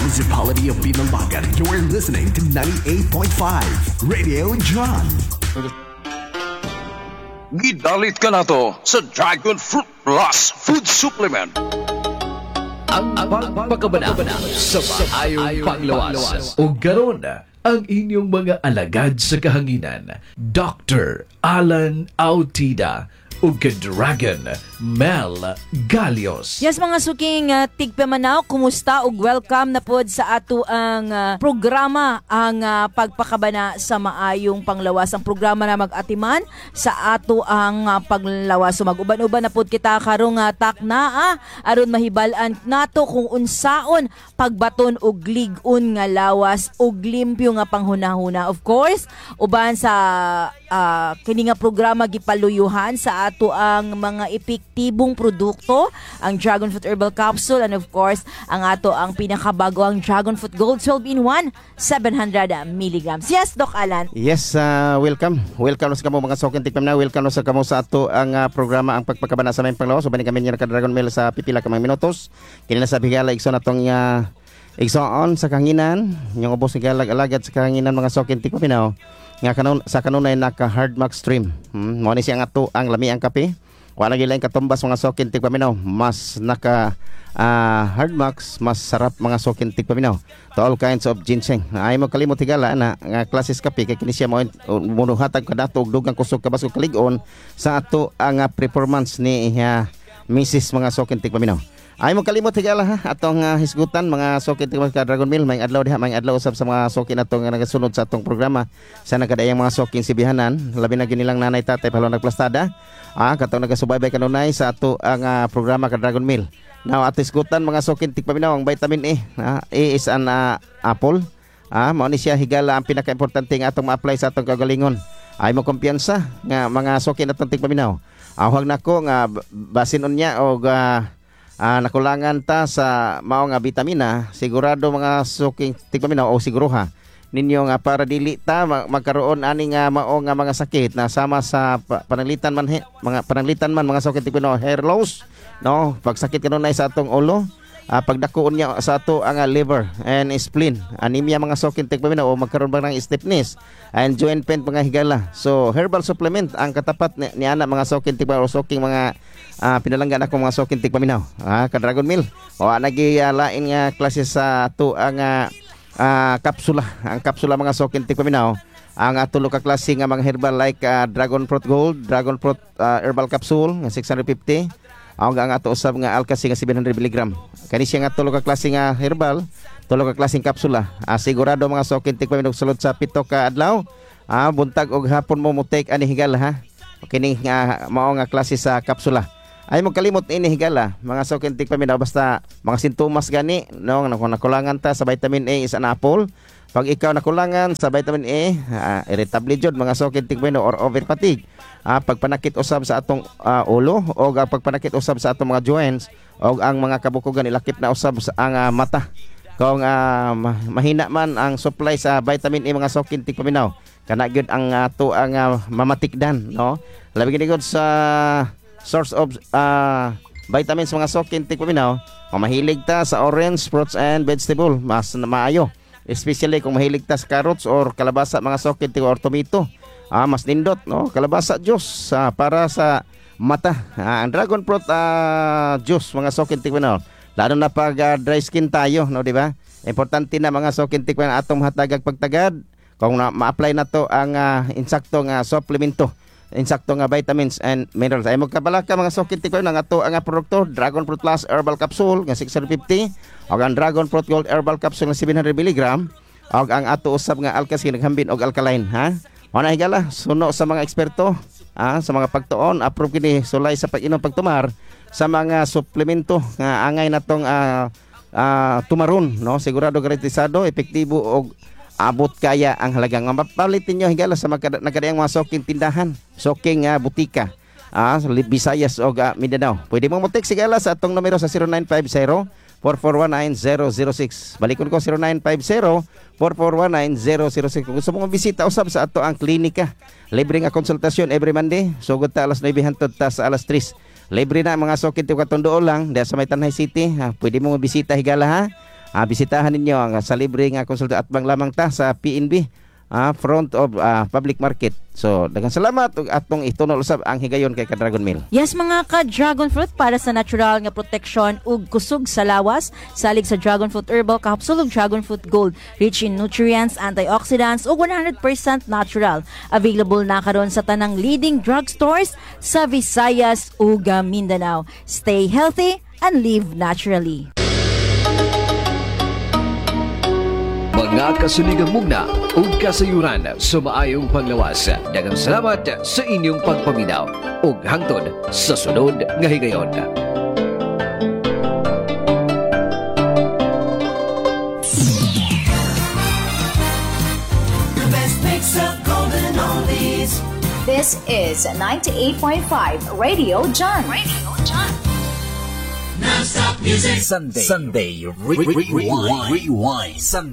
Municipality of Binalagan. You're listening to 98.5 Radio John. Gidalit ka na to sa Dragon Fruit Plus Food Supplement. Ang pagpakabana sa maayong panglawas. O garon ang inyong mga alagad sa kahanginan. Dr. Alan Autida ug Dragon Mel Galios. Yes, mga suking tigpamanaw, kumusta ug welcome na pod sa ato ang programa ang pagpakabana sa maayong panglawas. Ang programa na mag-atiman sa ato ang panglawas. So mag-uban-uban na pod kita karong takna aron mahibalan nato kung unsaon pagbaton og lig-on nga lawas ug limpyo nga panghunahuna. Of course, uban sa kini nga programa gipaluyuhan sa ato ang mga epektibong produkto, ang Dragon Fruit Herbal Capsule, and of course, ang ato ang pinakabago ang Dragon Fruit Gold 12-in-1, 700 milligrams. Yes, Doc Alan. Yes, welcome. Welcome sa kamo mga sokin tikpam na. Welcome sa kamo sa ato ang programa ang pagpakabana sa mayong panglawas. So bani kami niya ka Dragon Mel sa pipila ka mga minutos. Kini na sa bigala igsoon atong igsoon sa kanginan, yung ubos ng alagad sa kanginan mga sokin tikpam na. Nga sa kanunay naka hard max stream. Mo ni siya nga to ang lami ang kape. Wala gyud lain katumbas mga sokin tigpaminaw. Mas naka hard max, mas sarap mga sokin tigpaminaw. To all kinds of ginseng. Ay mo kalimot higala na nga klases kape kay kini siya mo munuhatag kadato og dugang kusog kabas og kalig-on sa ato ang performance ni Mrs. mga sokin tigpaminaw. Ay mo kalimot higala ha atong hisgutan mga sokin tigpaminaw ka Dragon Mill. May adlaw diha, may adlaw usab sa mga sokin atong nagasunod sa atong programa sa nagadayang mga sokin sibihanan. Labi na gyud nilang nanay tatay palong nagplastada. Katong nagasubaybay kanunay sa ato ang programa ka Dragon Mill. Now at isgutan mga sokin tigpaminaw ang vitamin E. E is an apple. Mao ni siya higala ang pinaka-importante nga atong ma-apply sa atong kagalingon. Ay mo kumpiyansa nga mga sokin atong tigpaminaw. Awag nako nga basin unya og nakulangan ta sa mao nga bitamina, sigurado mga suking tigpaminaw o siguruha ninyo nga para dili ta magkaroon ani nga mao nga mga sakit na sama sa pananglitan man mga suking tigpaminaw, hair loss, no, pagsakit kanunay sa atong ulo, pagdakuon niya sa ato ang liver and spleen, anemia mga suking tigpaminaw o magkaroon ba ng stiffness and joint pain mga higala. So herbal supplement ang katapat ni ana mga suking tigpaminaw o suking mga pinalanggan ako mga sokin tigpaminaw ka Dragon Mill o lain nga klase sa ato ang kapsula. Ang kapsula mga sokin tigpaminaw ang tulo ka klase nga mga herbal like Dragon Fruit Gold, Dragon Fruit Herbal Capsule nga 650, ang ato usab nga Alkasi nga 700 mg. Kani siya nga tulo ka klase nga herbal, tulo ka klaseng kapsula. Sigurado mga sokin tigpaminaw sulod sa 7 ka adlaw, buntag og hapon mo take ani higala ha. Kini nga mao nga klase sa kapsula. Ay mo kalimot ini higala mga sokin tigpaminaw basta mga sintomas gani no nakulangan ta sa vitamin A is an apple. Pag ikaw nakulangan sa vitamin A, irritable jud mga sokin tigpaminaw or over fatigue. Pagpanakit usab sa atong ulo o pagpanakit usab sa atong mga joints o ang mga kabukugan ilakip na usab sa ang mata. Kung mahina man ang supply sa vitamin A mga sokin tigpaminaw, kana gyud ang ato ang mamatikdan no. Labi gid sa source of vitamins mga sokin tigpaminaw. Kung mahilig ta sa orange, fruits and vegetable, mas maayo. Especially kung mahilig ta sa carrots or kalabasa mga sokin or tomato. Mas nindot no, kalabasa juice para sa mata. Ang dragon fruit juice mga sokin tigpaminaw. Lalo na pag dry skin tayo, no, di ba? Importante na mga sokin tigpaminaw atong hatagag pagtagad kung ma-apply na to ang insakto nga supplemento, insakto nga vitamins and minerals. Ay magkabalaka mga sokin tigpaminaw nga ato ang produkto Dragon Fruit Plus Herbal Capsule nga 650 o ang Dragon Fruit Gold Herbal Capsule nga 700 mg o ang ato usab nga Alkasi naghambin og alkaline ha. Ana higala suno sa mga eksperto sa mga pagtuon approve kini sulay sa pag-inom pagtumar sa mga suplemento nga angay natong tumaron no, sigurado garantisado epektibo og abot kaya ang halagang mapalitin nyo higala sa nagkadayang mga soking tindahan, soking butika Visayas o Mindanao. Pwede mo mo-text higala sa atong numero sa 0950-4419-006. Balikon ko 0950-4419-006. Kung gusto mong bisita usab sa ato ang klinika, libre nga konsultasyon every Monday, sugod ta alas 9 hangtod ta sa alas 3. Libre na mga sokin tiyo katong doon lang dahil sa may Tanay City. Pwede mo bisita higala ha. bisitahan ninyo ang sa libre nga konsulta at bang lamang ta sa PNB front of public market. So daghang salamat ug atong itunol usab ang higayon kay ka-Dragon Mill. Yes mga ka-Dragon Fruit, para sa natural nga protection ug kusog sa lawas, salig sa Dragon Fruit Herbal Capsule ug Dragon Fruit Gold, rich in nutrients, antioxidants ug 100% natural. Available na karon sa tanang leading drugstores sa Visayas ug Mindanao. Stay healthy and live naturally. Mga kasuligang mugna o kasayuran sa maayong panglawas. Daghang salamat sa inyong pagpaminaw ug hangtod sa sunod nga higayon. The best mix of golden oldies. This is 98.5 Radio John. Radio John. Non-stop music. Sunday. Rewind. Sunday.